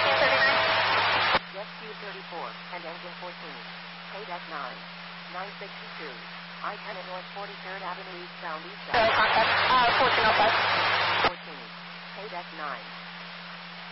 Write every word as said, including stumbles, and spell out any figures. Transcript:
Jet Q thirty-four and engine fourteen. Paid at nine. nine sixty-two. I ten at North forty-third Avenue eastbound eastbound. Contact, uh, fourteen oh five. fourteen. Paid at nine.